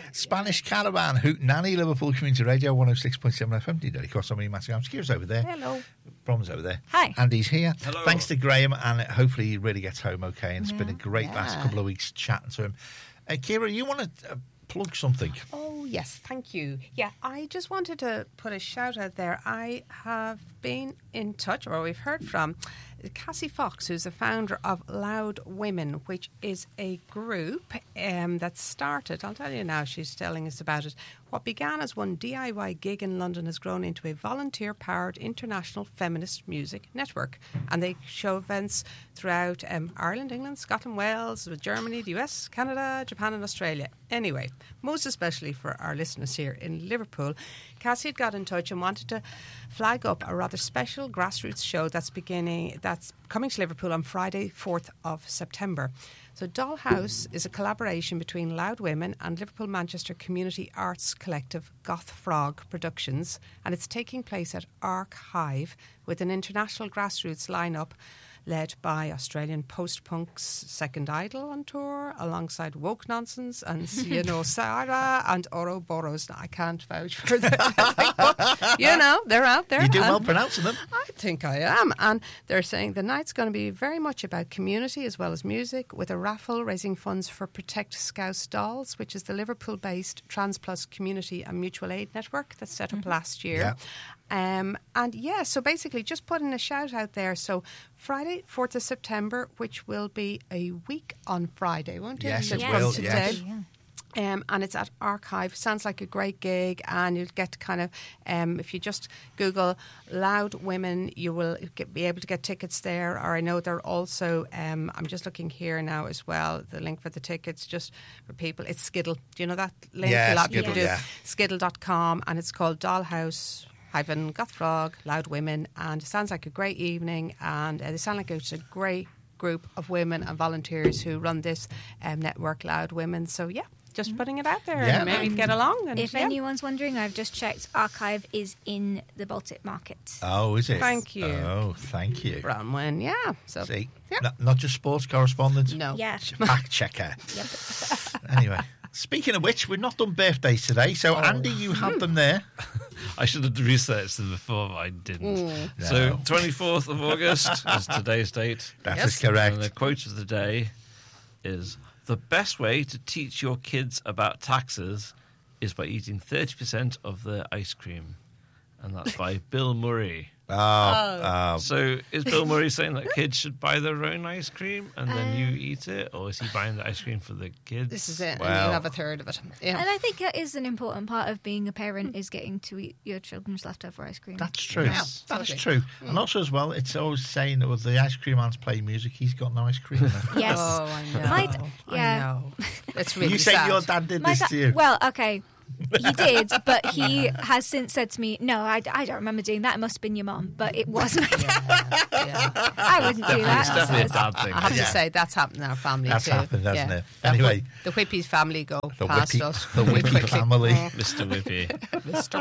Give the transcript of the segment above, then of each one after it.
Spanish Caravan, Hoot Nanny, Liverpool Community Radio, 106.7 FM. Did of course, somebody massive arms. Kira's over there. Hello. Brom's over there. Hi. Andy's here. Hello. Thanks to Graham, and hopefully he really gets home okay. And it's been a great last couple of weeks chatting to him. Kira, you want to plug something? Oh, yes, thank you. Yeah, I just wanted to put a shout out there. I have been in touch, or we've heard from Cassie Fox, who's the founder of Loud Women, which is a group that started, I'll tell you now, she's telling us about it. What began as one DIY gig in London has grown into a volunteer-powered international feminist music network. And they show events throughout Ireland, England, Scotland, Wales, Germany, the US, Canada, Japan and Australia. Anyway, most especially for our listeners here in Liverpool, Cassie had got in touch and wanted to flag up a rather special grassroots show that's coming to Liverpool on Friday, 4th of September. So Dollhouse is a collaboration between Loud Women and Liverpool Manchester community arts collective Goth Frog Productions, and it's taking place at Archive with an international grassroots lineup led by Australian post-punks Second Idol on tour, alongside Woke Nonsense and, Sarah and Ouroboros. Now, I can't vouch for that. But, they're out there. You do well pronouncing them. I think I am. And they're saying the night's going to be very much about community as well as music, with a raffle raising funds for Protect Scouse Dolls, which is the Liverpool-based Trans Plus community and mutual aid network that's set up last year. Yeah. So basically just putting a shout out there. So Friday, 4th of September, which will be a week on Friday, won't it? Yes, it From will, today. yes. And it's at Archive. Sounds like a great gig, and you'll get kind of, if you just Google Loud Women, you will be able to get tickets there. Or I know they're also, I'm just looking here now as well, the link for the tickets just for people. It's Skiddle. Do you know that link? Yeah, a lot of Skiddle, people do. yeah. Skiddle.com, and it's called Dollhouse Goth Frog, Loud Women, and it sounds like a great evening, and they sound like it's a great group of women and volunteers who run this network, Loud Women. So yeah, just putting it out there, and maybe get along. And if anyone's wondering, I've just checked. Archive is in the Baltic Market. Oh, is it? Thank you. Oh, thank you. Bronwyn, yeah. So See, not just sports correspondent. no, Yeah. Fact checker. Yep. Anyway, speaking of which, we've not done birthdays today, so Andy, you have them there. I should have researched them before, but I didn't. So, 24th of August is today's date. That is correct. And the quote of the day is, "The best way to teach your kids about taxes is by eating 30% of their ice cream." And that's by Bill Murray. So is Bill Murray saying that kids should buy their own ice cream and then you eat it? Or is he buying the ice cream for the kids? this is it, Well- and you have a third of it. Yeah. And I think that is an important part of being a parent, is getting to eat your children's leftover ice cream. That's true. Yes. That's true. And also, as well, it's always saying that with the ice cream man's playing music, he's got no ice cream left. Yes. Oh, I know. I know. It's really You say sad. your dad did My this da- to you. Well, okay. He did, but he has since said to me, "No, I don't remember doing that. It must have been your mum." But it was my dad. Yeah. I wouldn't do that. It's definitely a So- dad thing. I have Yeah. to say that's happened in our family That's too. happened, hasn't it? That Anyway. the Whippies family go the past Whippy, us. the really Whippy quickly. family. Mr. Whippy. Mr.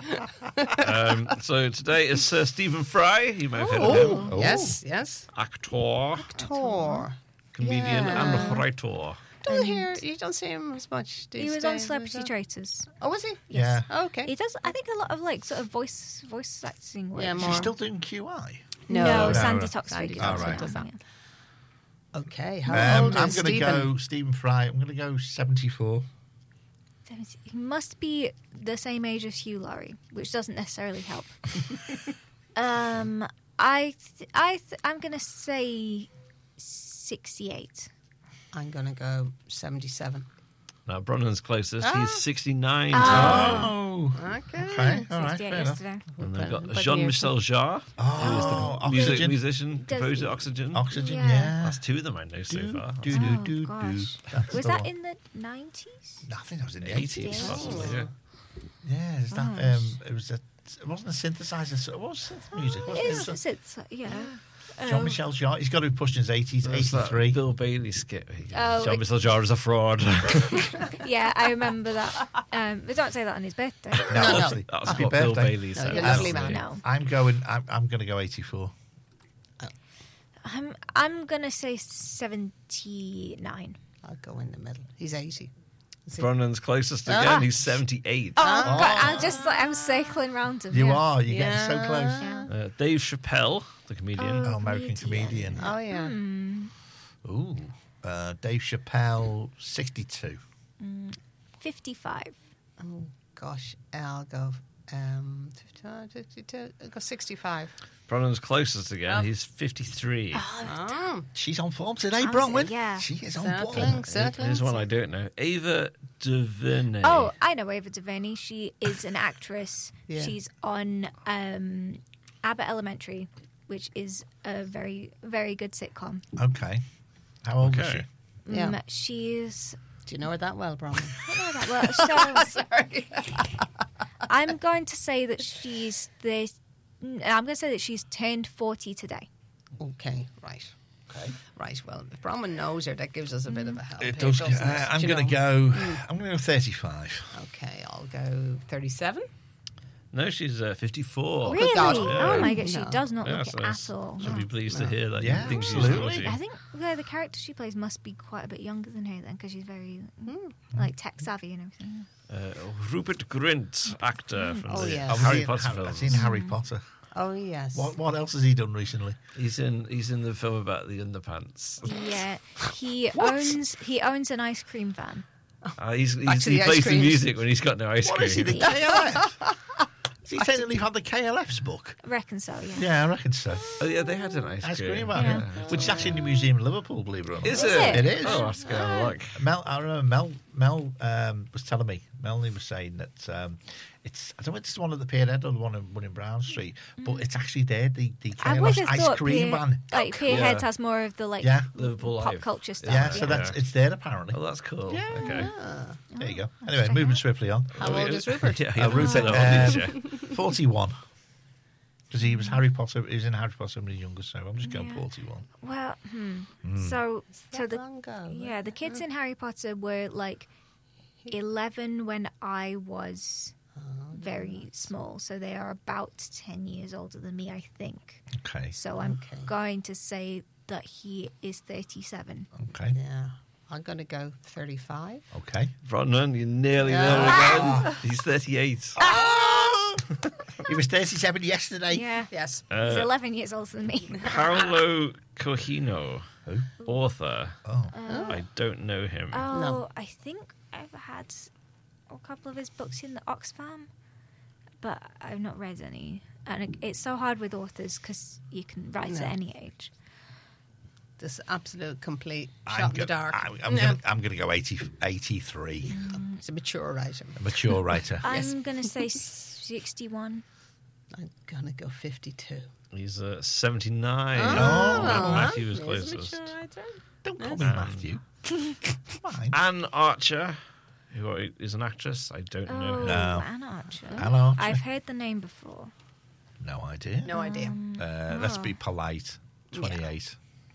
Whippy. So today is Sir Stephen Fry. You may have heard of him. Oh. Yes. Actor, Tor. comedian, Yeah. and writer. You don't see him as much these He was on days, Celebrity was it? Traitors. Oh, was he? Yeah. Oh, okay. He does, I think, a lot of like sort of voice acting work. Yeah, more. She's still doing QI. No, No, Sandy no. Toxvig. Sandy is Toxvig also does on, that. yeah. Okay. How old I'm is going to Stephen? go Stephen Fry. I'm going to go 74. He must be the same age as Hugh Laurie, which doesn't necessarily help. I'm going to say 68. I'm going to go 77. Now, Bronnan's closest. He's 69. Oh. Okay. Okay. All right. 68 Fair enough. yesterday. And they've got But Jean-Michel Jarre, Oh, who is the Oxygen. musician, Does composer, he- Oxygen. Oxygen, Yeah. yeah. That's two of them I know so far. Do. gosh. That's Was the that one. in the 90s? I think that was in the 80s, 80s. possibly, yeah. Yeah, is that, it was a, it wasn't a synthesizer, so it was synth music, wasn't it? It was Yeah. Jean-Michel Jarre. He's got to be pushed in his 80s, There's that 83. Bill Bailey skit. Oh, Jean-Michel Jarre is a fraud. Yeah, I remember that. But don't say that on his birthday. No, No. obviously. That was Happy what Bill birthday. Bailey No, said. you're a lovely man. No. I'm going to go 84. I'm going to say 79. I'll go in the middle. He's 80. Bronnan's closest again. He's 78. Oh, God, I'm circling round him. You yeah. are. You're getting so close. Yeah. Dave Chappelle, the comedian. Oh, American comedian. Oh, yeah. Ooh. Dave Chappelle, 62. 55. Oh, gosh. I'll go 52. I'll go 65. Bronnan's closest again. He's 53. Oh. She's on form today, Sounds Bronwyn. it, yeah. She is on Circling, form. circling. Here's one I don't know. Ava DuVernay. Oh, I know Ava DuVernay. She is an actress. Yeah. She's on Abbott Elementary, which is a very, very good sitcom. Okay. How old is Okay. she? Yeah. She's... Do you know her that well, Bronwyn? I don't know that well. So Sorry. I'm going to say that she's turned 40 today. Okay, right. Okay. Right, well, if Bronwyn knows her, that gives us a bit of a help. It here, does. doesn't it? I'm Do you going to know? go. I'm going to go 35. Okay, I'll go 37. No, she's 54. Really? God. Oh my God, she No. does not Yeah, look so it at all. She'll be pleased to hear that. Yeah, You think she's absolutely. 40. I think the character she plays must be quite a bit younger than her then, because she's very like tech savvy and everything. Rupert Grint, actor from Oh, the yes. I've Harry seen- Potter I've films. seen Harry Potter. Oh, yes. What else has he done recently? He's in the film about the underpants. Yeah, he owns an ice cream van. Back to He the ice plays the creams. music when he's got no ice What cream. is he, the KLF? Has he technically had the KLF's book? I reckon so. Yeah. Yeah, I reckon so. Oh yeah, they had an ice Ice cream. cream van, Yeah. which is actually in the museum in Liverpool, believe it or not. Is Is it? it? It is. Oh, I have to go have a look. I remember Mel was telling me. Melanie was saying that it's. I don't know if it's the one at the Pier Head or the one in Brown Street, but it's actually there. The I would KLF's have ice thought cream van. like Pierheads has more of the like Yeah. Liverpool pop Live. culture stuff. Yeah, so it's there apparently. Oh, that's cool. Yeah. Okay. There you go. Anyway, moving swiftly on. How old is Rupert? Yeah, Rupert, so old is she? 41. Because he was Harry Potter. He was in Harry Potter when he was younger, so I'm just going Yeah. 41. Well, so That the long ago. yeah, the kids in Harry Potter were like 11 when I was very small, so they are about 10 years older than me, I think. Okay. So I'm Okay. going to say that he is 37. Okay. Yeah. I'm going to go 35. Okay. Bronwyn, you nearly there again. He's 38. He was 37 yesterday. Yeah, Yes. he's 11 years older than me. Paolo Cogino, Who? author. Oh. I don't know him. Oh, No. I think I've had a couple of his books in the Oxfam, but I've not read any. And it's so hard with authors because you can write No. at any age. This absolute complete I'm shot in the go- dark. I'm No. going to go 83. It's a mature writer. A mature writer. I'm going to say 61. I'm going to go 52. He's 79. Oh. Matthew was There's a closest. mature writer. Don't call me Matthew. Fine. Anne Archer, who is an actress. I don't know Oh, her. No. Anne Archer. Anne Archer. I've heard the name before. No idea. No idea. Let's be polite. 28.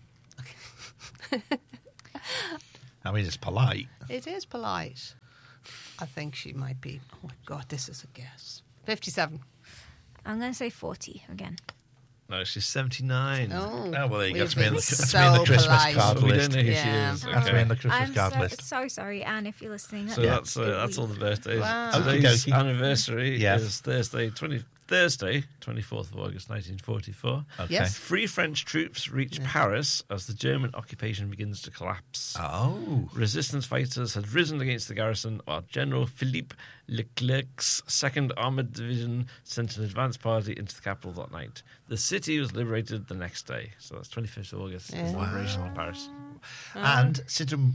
I mean, it's polite. It is polite. I think she might be. Oh my God, this is a guess. 57. I'm going to say 40 again. No, she's 79. Oh, Oh, well, there you go. we've That's me in been the, that's so me in the Christmas polite. card We list. don't know who Yeah. she is. That's me Okay. in the Christmas I'm card so, list. so sorry, Anne, if you're listening. So that's all the birthdays. Wow. Today's Okey-dokey. anniversary Yeah. is Thursday, 24th of August, 1944. Okay. Yes. Free French troops reach Paris as the German occupation begins to collapse. Oh. Resistance fighters had risen against the garrison, while General Philippe Leclerc's 2nd Armoured Division sent an advance party into the capital that night. The city was liberated the next day. So that's 25th of August, is the liberation of Paris. And Sidham,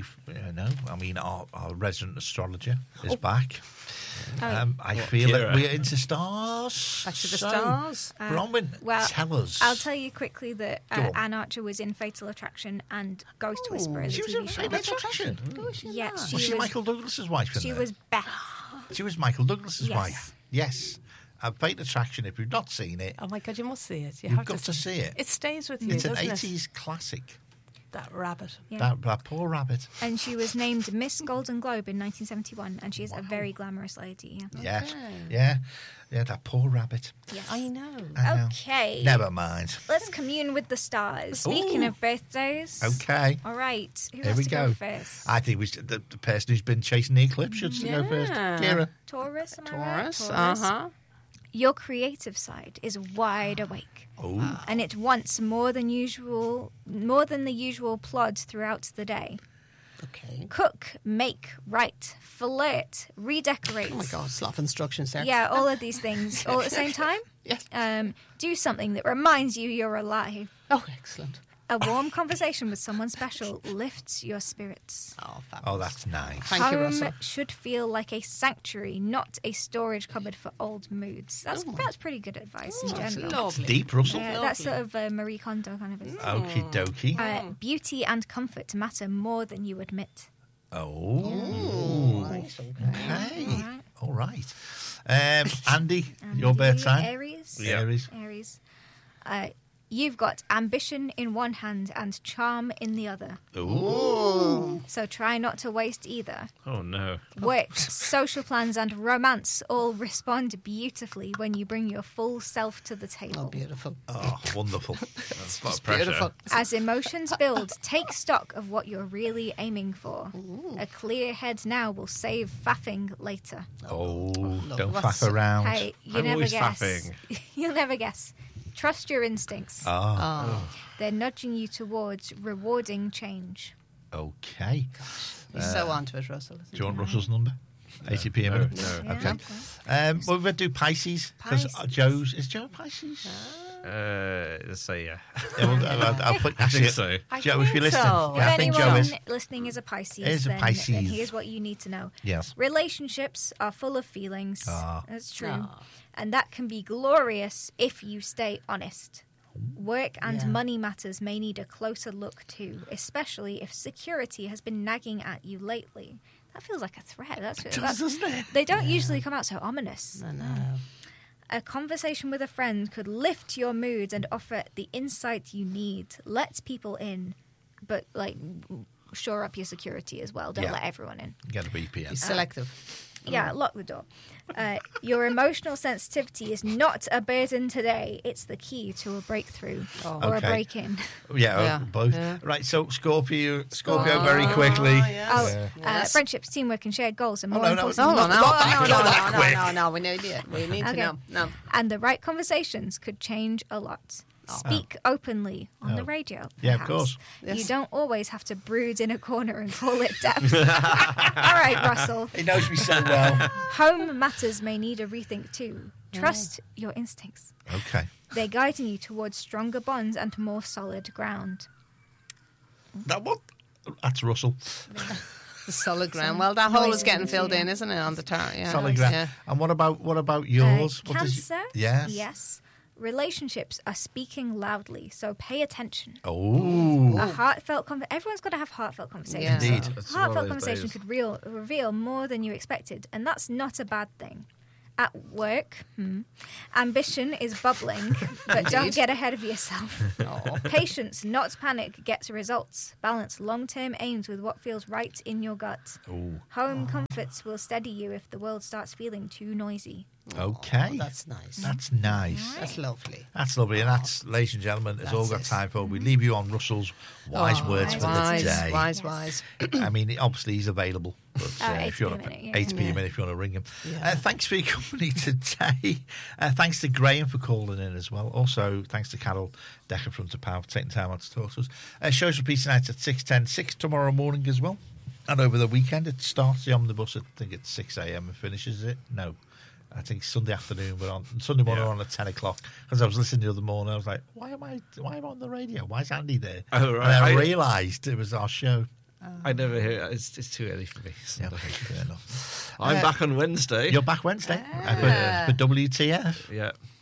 our resident astrologer is back. I feel Kira. that we're into stars. Back to the So, stars. Bronwyn, well, tell us. I'll tell you quickly that Go on. Anne Archer was in Fatal Attraction and Ghost Whisperer, the She was TV in show. Fatal Attraction. Yeah, Was she Michael Douglas's wife? in She there? was Beth. She was Michael Douglas's Yes. wife. Yes. Fatal Attraction. If you've not seen it, Oh my God, you must see it. you've got to see it. It stays with you, It's an doesn't 80s classic. That rabbit. Yeah. That poor rabbit. And she was named Miss Golden Globe in 1971, and she is a very glamorous lady. Yeah. Yes. Yeah. Yeah, that poor rabbit. Yes. I know. I know. Okay. Never mind. Let's commune with the stars. Speaking Ooh. of birthdays. Okay. All right. Who Here has we to go. first? I think the person who's been chasing the eclipse should go first. Kira. Taurus. Am I right? Taurus. Uh-huh. Your creative side is wide awake, Oh. and it wants more than the usual plod throughout the day. Okay. Cook, make, write, flirt, redecorate. Oh my God, it's a lot of instructions there. Yeah, all of these things all at the same time. Yes. Do something that reminds you you're alive. Oh, excellent. A warm conversation with someone special lifts your spirits. Oh, fabulous. Oh, that's nice. Thank you, Home Russell. should feel like a sanctuary, not a storage cupboard for old moods. That's pretty good advice in general. Lovely. Deep, Russell. Yeah, that's sort of Marie Kondo kind of. Okie dokie. Beauty and comfort matter more than you admit. Oh. Nice, Okay. All right. Andy, your birth sign? Aries. Yeah. Aries. Aries. You've got ambition in one hand and charm in the other. Ooh. So try not to waste either. Oh, no. Work, social plans, and romance all respond beautifully when you bring your full self to the Oh, table. beautiful. Oh, wonderful. That's a lot of pressure. Beautiful. As emotions build, take stock of what you're really aiming for. A clear head now will save faffing later. Oh, don't what's- faff around. Hey, you I'm never always guess. faffing. You'll never guess. Trust your instincts. Oh, They're nudging you towards rewarding change. okay. He's so onto it, Russell. Do you want Russell's number? 80p a minute? No. Okay. Yeah, Well, we're going to do Pisces. Because Pisces. Is Joe Pisces? Let's say, yeah. Yeah, well, I'll put, I think so. Joe, if you're listening. so. Yeah, I If think anyone Joe is. listening is a Pisces, Is a then Pisces. here's what you need to know. Yes. Relationships are full of feelings. Ah. That's true. And that can be glorious if you stay honest. Work and Yeah. money matters may need a closer look too, especially if security has been nagging at you lately. That feels like a threat. Doesn't it? They don't usually come out so ominous. I know. A conversation with a friend could lift your mood and offer the insight you need. Let people in, but shore up your security as well. Don't Yeah. let everyone in. Get a BPM. He's selective. Yeah, lock the door. Your emotional sensitivity is not a burden today. It's the key to a breakthrough or Okay. a break-in. Yeah, Yeah. both. Yeah. Right, so Scorpio very quickly. Oh, friendships, teamwork, and shared goals are more no. important. No, no, Not no, that- not that quick. no. We need it. We need to Okay. know. No. And the right conversations could change a lot. Speak openly on the radio. Yeah, of perhaps. course. Yes. You don't always have to brood in a corner and call it depth. All right, Russell. He knows me so well. Home matters may need a rethink too. Trust your instincts. Okay. They're guiding you towards stronger bonds and more solid ground. That's Russell. The solid ground. Well, that hole is getting filled in, isn't it, on the tar? Yeah. Solid ground. Yeah. And what about yours? What does Cancer? Yes. Yes. Relationships are speaking loudly, so pay attention. Oh. A heartfelt everyone's got to have heartfelt conversations. Yeah. Indeed. It's one of Heartfelt those conversation days. could reveal more than you expected, and that's not a bad thing. At work, ambition is bubbling, but don't Indeed. get ahead of yourself. Patience, not panic, gets results. Balance long-term aims with what feels right in your gut. Oh. Home comforts will steady you if the world starts feeling too noisy. Okay. Oh, that's nice. That's nice. That's lovely. That's lovely. And that's, ladies and gentlemen, it's all got That's it. time for. We leave you on Russell's wise words for the Wise, day. wise. I mean, obviously he's available. But if 8p you a want to, minute, yeah. 8p a minute if you want to ring him. Yeah. Thanks for your company today. Thanks to Graham for calling in as well. Also, thanks to Carol Decker from To Power for taking time out to talk to us. Shows repeat tonight at 6:10, 6 tomorrow morning as well. And over the weekend, it starts the omnibus, I think it's 6 a.m. and finishes it. No. I think Sunday afternoon, but on Sunday morning on at 10 o'clock. Because I was listening the other morning, I was like, why am I on the radio? Why is Andy there? Oh, right. And I I- realised it was our show. I never hear it. It's too early for me. Yeah, fair enough. I'm back on Wednesday. You're back Wednesday for WTF. Yeah.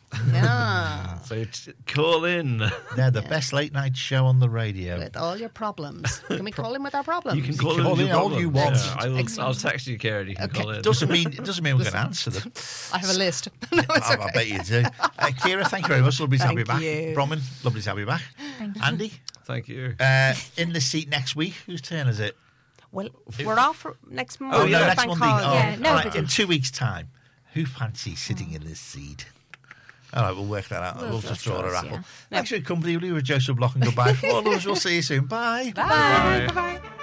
Yeah. So call in. They're the best late night show on the radio. With all your problems. Can we call in with our problems? You can call call in in all you want. I'll text you, Karen. You can call in. It doesn't mean we're going to answer them. I have a list. No, it's I okay. bet you do. Kira, thank you very much. Lovely to have you back. you. Bronwyn, lovely to have you back. Thank you. Andy, Thank you. in the seat next week. Whose turn is it? Well, we're off for next month. Oh, no, yeah. next Bank Monday. holiday. Oh, Yeah, no, all right, but- in 2 weeks' time. Who fancies sitting in this seat? All right, we'll work that out. We'll just draw a draw, raffle. yeah. Thanks for your company. We were Joseph Block and goodbye. For all of us, we'll see you soon. Bye. Bye. Bye. Bye.